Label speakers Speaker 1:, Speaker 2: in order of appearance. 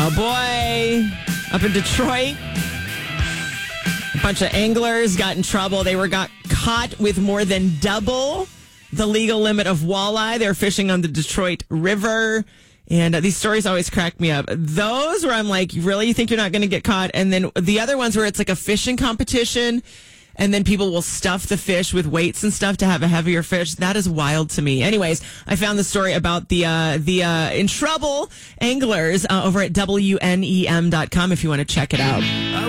Speaker 1: Oh, boy. Up in Detroit, a bunch of anglers got in trouble. They got caught with more than double the legal limit of walleye. They were fishing on the Detroit River. And these stories always crack me up. Those where I'm like, really? You think you're not going to get caught? And then the other ones where it's like a fishing competition, and then people will stuff the fish with weights and stuff to have a heavier fish. That is wild to me. Anyways, I found the story about the in trouble anglers over at WNEM.com if you want to check it out.